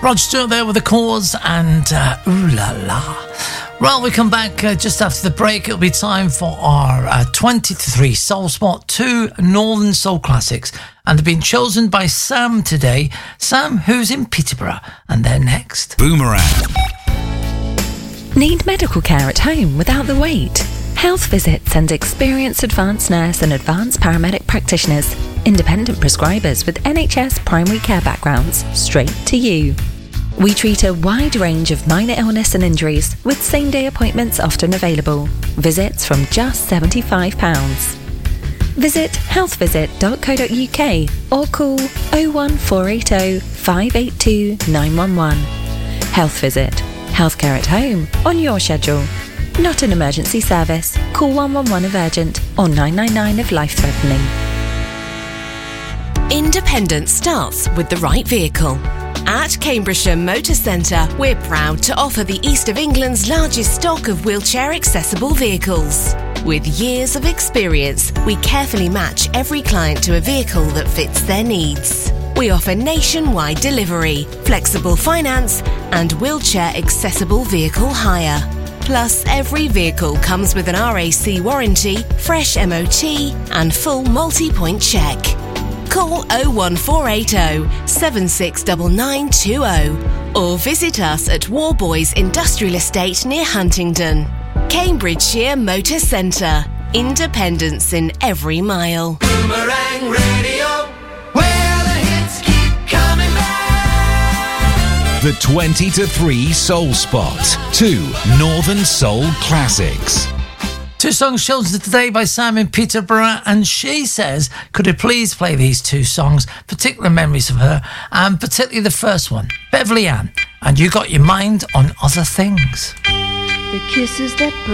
Rod Stewart there with The Cause and Ooh La La. Well, we come back just after the break. It'll be time for our 20 to 3 Soul Spot, 2 Northern Soul Classics. And they've been chosen by Sam today. Sam, who's in Peterborough. And they're next. Boomerang. Need medical care at home without the wait? Health Visit sends experienced advanced nurse and advanced paramedic practitioners, independent prescribers with NHS primary care backgrounds, straight to you. We treat a wide range of minor illness and injuries with same-day appointments often available. Visits from just £75. Visit healthvisit.co.uk or call 01480 582 911. Health Visit. Healthcare at home on your schedule. Not an emergency service. Call 111 if urgent or 999 if life-threatening. Independence starts with the right vehicle. At Cambridgeshire Motor Centre, we're proud to offer the East of England's largest stock of wheelchair-accessible vehicles. With years of experience, we carefully match every client to a vehicle that fits their needs. We offer nationwide delivery, flexible finance, and wheelchair-accessible vehicle hire. Plus, every vehicle comes with an RAC warranty, fresh MOT, and full multi-point check. Call 01480 769920 or visit us at Warboys Industrial Estate near Huntingdon. Cambridgeshire Motor Centre. Independence in every mile. Boomerang Radio, where the hits keep coming back. The 20 to 3 Soul Spot, 2 Northern Soul Classics. 2 songs chosen today by Sam in Peterborough, and she says, could you please play these 2 songs, particular memories of her, and particularly the first one, Beverly Ann, and You Got Your Mind on Other Things. The kisses that